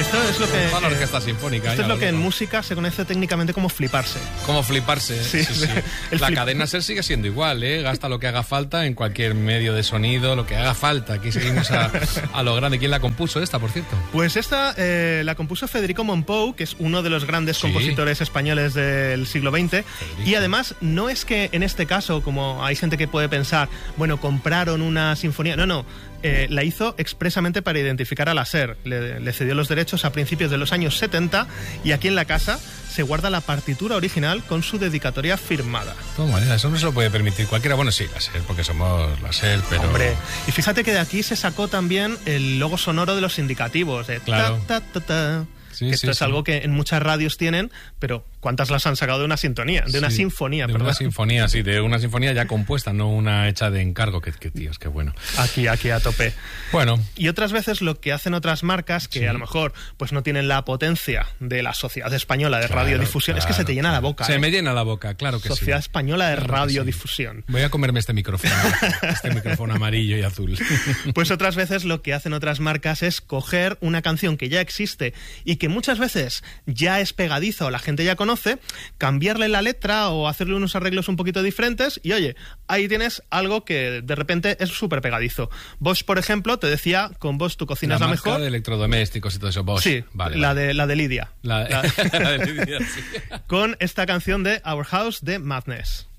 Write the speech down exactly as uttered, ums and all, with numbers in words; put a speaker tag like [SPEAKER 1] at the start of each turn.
[SPEAKER 1] Esto es lo que...
[SPEAKER 2] Toda la orquesta sinfónica.
[SPEAKER 1] Esto es lo que en música se conoce técnicamente como fliparse.
[SPEAKER 2] Como fliparse, sí, sí, sí. La flip... cadena SER sigue siendo igual, ¿eh? Gasta lo que haga falta en cualquier medio de sonido, lo que haga falta. Aquí seguimos a, a lo grande. ¿Quién la compuso esta, por cierto?
[SPEAKER 1] Pues esta eh, la compuso Federico Mompou, que es uno de los grandes sí. compositores españoles del siglo veinte. Federico. Y además, no es que en este caso, como hay gente que puede pensar, bueno, compraron una sinfonía. No, no. Eh, la hizo expresamente para identificar a la SER. Le, le cedió los derechos a principios de los años setenta y aquí en la casa se guarda la partitura original con su dedicatoria firmada.
[SPEAKER 2] Toma, eso no se lo puede permitir cualquiera. Bueno, sí, la SER, porque somos la SER, pero...
[SPEAKER 1] Hombre, y fíjate que de aquí se sacó también el logo sonoro de los indicativos. De
[SPEAKER 2] claro.
[SPEAKER 1] ta, ta, ta, ta.
[SPEAKER 2] Sí,
[SPEAKER 1] que esto
[SPEAKER 2] sí,
[SPEAKER 1] es
[SPEAKER 2] sí.
[SPEAKER 1] algo que en muchas radios tienen, pero ¿cuántas las han sacado de una sintonía? De una
[SPEAKER 2] sí,
[SPEAKER 1] sinfonía,
[SPEAKER 2] de
[SPEAKER 1] perdón.
[SPEAKER 2] una sinfonía, sí, de una sinfonía ya compuesta, no una hecha de encargo, que, que tíos, qué bueno.
[SPEAKER 1] Aquí, aquí a tope.
[SPEAKER 2] Bueno.
[SPEAKER 1] Y otras veces lo que hacen otras marcas que sí. a lo mejor pues no tienen la potencia de la Sociedad Española de
[SPEAKER 2] claro,
[SPEAKER 1] Radiodifusión,
[SPEAKER 2] claro,
[SPEAKER 1] es que se te llena
[SPEAKER 2] claro.
[SPEAKER 1] la boca.
[SPEAKER 2] Se
[SPEAKER 1] ¿eh?
[SPEAKER 2] me llena la boca, claro que
[SPEAKER 1] Sociedad
[SPEAKER 2] sí.
[SPEAKER 1] Sociedad Española de
[SPEAKER 2] claro
[SPEAKER 1] Radiodifusión.
[SPEAKER 2] Sí. Voy a comerme este micrófono, este micrófono amarillo y azul.
[SPEAKER 1] Pues otras veces lo que hacen otras marcas es coger una canción que ya existe y que muchas veces ya es pegadiza o la gente ya conoce, cambiarle la letra o hacerle unos arreglos un poquito diferentes y oye, ahí tienes algo que de repente es súper pegadizo. Bosch, por ejemplo, te decía, con Bosch tu cocina es la mejor.
[SPEAKER 2] La marca de electrodomésticos y todo eso, Bosch.
[SPEAKER 1] Sí,
[SPEAKER 2] vale,
[SPEAKER 1] la,
[SPEAKER 2] vale.
[SPEAKER 1] De, la de Lidia.
[SPEAKER 2] La,
[SPEAKER 1] la...
[SPEAKER 2] la de Lidia, sí.
[SPEAKER 1] Con esta canción de Our House de Madness.